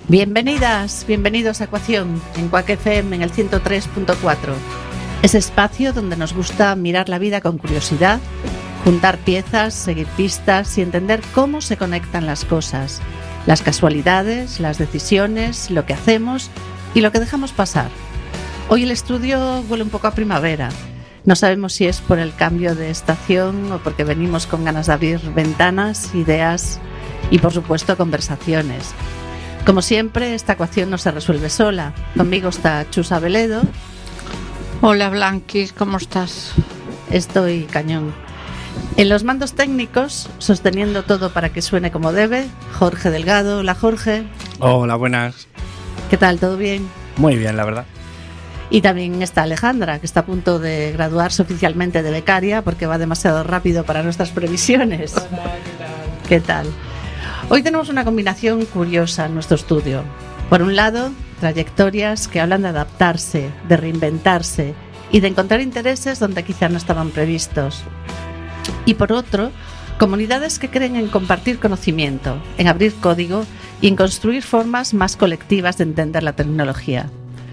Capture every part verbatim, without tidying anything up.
Bienvenidas, bienvenidos a Ecuación, en Cuac F M en el ciento tres punto cuatro. Ese espacio donde nos gusta mirar la vida con curiosidad, juntar piezas, seguir pistas y entender cómo se conectan las cosas, las casualidades, las decisiones, lo que hacemos y lo que dejamos pasar. Hoy el estudio huele un poco a primavera. No sabemos si es por el cambio de estación o porque venimos con ganas de abrir ventanas, ideas y, por supuesto, conversaciones. Como siempre, esta ecuación no se resuelve sola. Conmigo está Chus Abeledo. Hola Blanqui, ¿cómo estás? Estoy cañón. En los mandos técnicos, sosteniendo todo para que suene como debe, Jorge Delgado. Hola Jorge. Hola, buenas. ¿Qué tal? ¿Todo bien? Muy bien, la verdad. Y también está Alejandra, que está a punto de graduarse oficialmente de becaria porque va demasiado rápido para nuestras previsiones. Hola, ¿qué tal? ¿Qué tal? Hoy tenemos una combinación curiosa en nuestro estudio. Por un lado, trayectorias que hablan de adaptarse, de reinventarse y de encontrar intereses donde quizá no estaban previstos. Y por otro, comunidades que creen en compartir conocimiento, en abrir código y en construir formas más colectivas de entender la tecnología.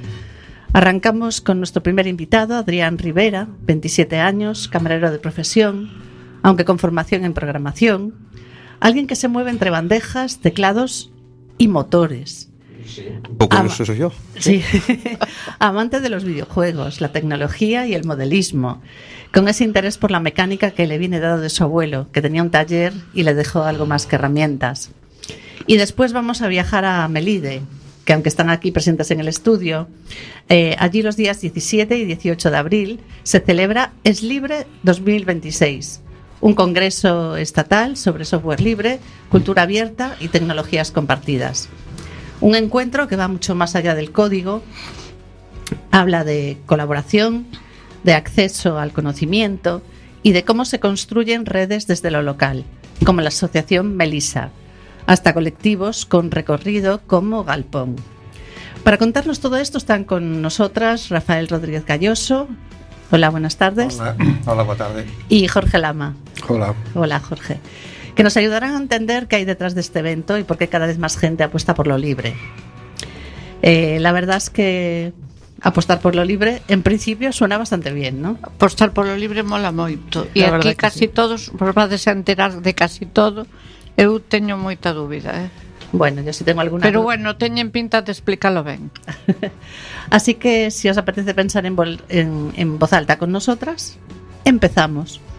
Arrancamos con nuestro primer invitado, Adrián Rivera, veintisiete años, camarero de profesión, aunque con formación en programación. Alguien que se mueve entre bandejas, teclados y motores. Sí, un poco Ama- eso soy yo. Sí. Amante de los videojuegos, la tecnología y el modelismo, con ese interés por la mecánica que le viene dado de su abuelo, que tenía un taller y le dejó algo más que herramientas. Y después vamos a viajar a Melide, que aunque están aquí presentes en el estudio, eh, allí los días diecisiete y dieciocho de abril se celebra Es Libre dos mil veintiséis. Un congreso estatal sobre software libre, cultura abierta y tecnologías compartidas. Un encuentro que va mucho más allá del código, habla de colaboración, de acceso al conocimiento y de cómo se construyen redes desde lo local, como la asociación Melisa, hasta colectivos con recorrido como Galpón. Para contarnos todo esto están con nosotras Rafael Rodríguez Galloso. Hola, buenas tardes. Hola, hola, buena tarde. Y Jorge Lama. Hola. Hola, Jorge. Que nos ayudarán a entender qué hay detrás de este evento y por qué cada vez más gente apuesta por lo libre. Eh, la verdad es que apostar por lo libre, en principio, suena bastante bien, ¿no? Apostar por lo libre mola moito. E La verdad aquí que casi sí. todos vos vades a enterar de casi todo. Eu teño moita dúbida, eh? Bueno, yo sí tengo alguna Pero duda. bueno, teñen pinta de explícalo ben. Así que si os apetece pensar en, vol- en, en voz alta con nosotras, empezamos.